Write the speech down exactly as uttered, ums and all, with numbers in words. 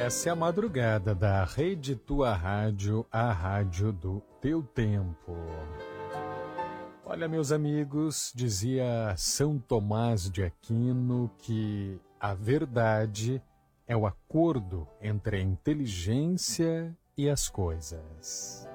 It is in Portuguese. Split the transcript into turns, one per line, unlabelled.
Essa é a madrugada da Rede Tua Rádio, a rádio do teu tempo. Olha, meus amigos, dizia São Tomás de Aquino que a verdade é o acordo entre a inteligência e as coisas.